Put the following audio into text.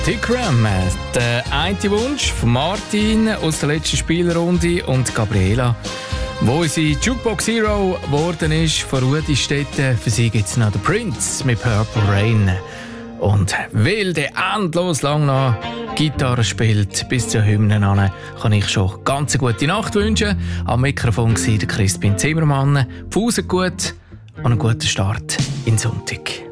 Tikram, der eine Wunsch von Martin aus der letzten Spielrunde und Gabriela, wo unsere Jukebox Hero geworden ist von Rudi Stetten. Für sie gibt es noch den Prince mit Purple Rain. Und weil der endlos lang noch Gitarre spielt bis zur Hymne an, kann ich schon ganz eine gute Nacht wünschen. Am Mikrofon war der Crispin Zimmermann. Pause gut und einen guten Start in den Sonntag.